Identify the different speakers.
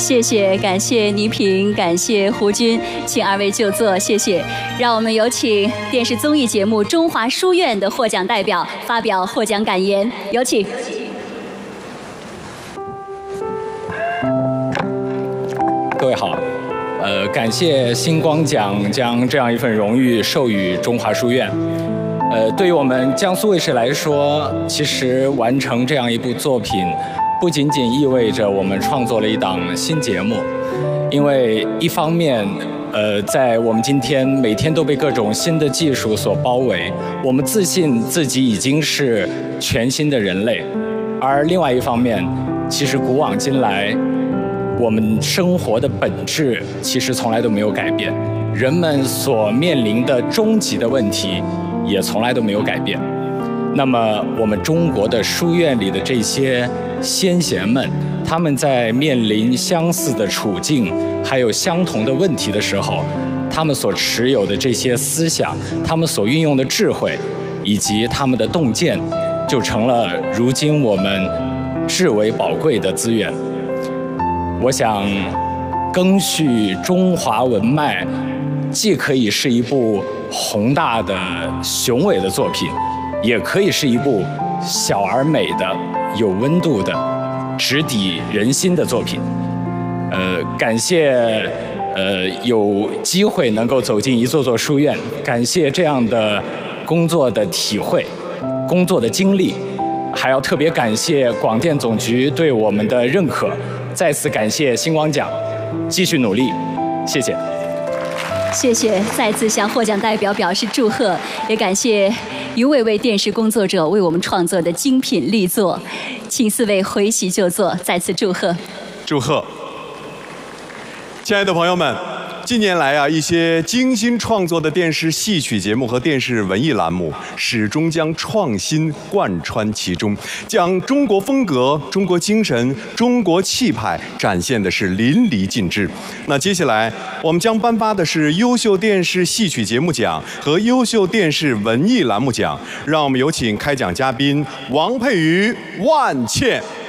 Speaker 1: 谢谢，感谢倪萍，感谢胡军，请二位就座，谢谢。让我们有请电视综艺节目《中华书院》的获奖代表发表获奖感言，有请。
Speaker 2: 各位好，感谢星光奖将这样一份荣誉授予中华书院。对于我们江苏卫视来说，其实完成这样一部作品，不仅仅意味着我们创作了一档新节目，因为一方面，在我们今天每天都被各种新的技术所包围，我们自信自己已经是全新的人类；而另外一方面，其实古往今来，我们生活的本质其实从来都没有改变，人们所面临的终极的问题也从来都没有改变。那么我们中国的书院里的这些先贤们，他们在面临相似的处境还有相同的问题的时候，他们所持有的这些思想，他们所运用的智慧以及他们的洞见，就成了如今我们至为宝贵的资源。我想赓续中华文脉既可以是一部宏大的雄伟的作品，也可以是一部小而美的有温度的直抵人心的作品。感谢有机会能够走进一座座书院，感谢这样的工作的体会，工作的经历，还要特别感谢广电总局对我们的认可，再次感谢星光奖，继续努力，谢谢。
Speaker 1: 谢谢，再次向获奖代表表示祝贺，也感谢一位位电视工作者为我们创作的精品力作，请四位回席就座，再次祝贺。
Speaker 3: 祝贺！亲爱的朋友们，近年来啊，一些精心创作的电视戏曲节目和电视文艺栏目，始终将创新贯穿其中，将中国风格、中国精神、中国气派展现的是淋漓尽致。那接下来我们将颁发的是优秀电视戏曲节目奖和优秀电视文艺栏目奖，让我们有请开讲嘉宾王佩瑜、万茜。